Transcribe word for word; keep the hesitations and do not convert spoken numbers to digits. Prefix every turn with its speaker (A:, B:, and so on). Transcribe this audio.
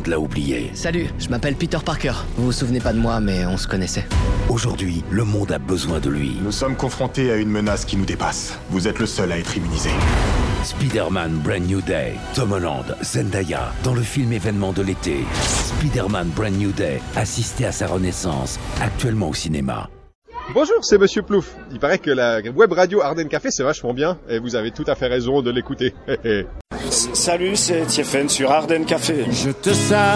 A: monde l'a oublié.
B: Salut, je m'appelle Peter Parker. Vous vous souvenez pas de moi, mais on se connaissait.
A: Aujourd'hui, le monde a besoin de lui.
C: Nous sommes confrontés à une menace qui nous dépasse. Vous êtes le seul à être immunisé.
A: Spider-Man Brand New Day. Tom Holland, Zendaya, dans le film événement de l'été. Spider-Man Brand New Day, assistez à sa renaissance, actuellement au cinéma.
D: Bonjour, c'est Monsieur Plouf. Il paraît que la web radio Ardennes Café, c'est vachement bien, et vous avez tout à fait raison de l'écouter.
E: Salut, c'est Tiefen sur Ardennes Café.
F: Je te salue.